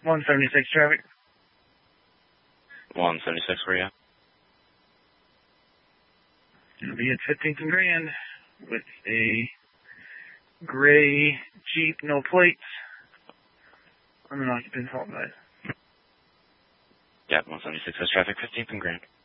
176 traffic. 176 for you. It'll be at 15th and Grand with a gray Jeep, no plates. I'm an occupant fault, guys. Yeah, 176 has traffic, 15th and Grand.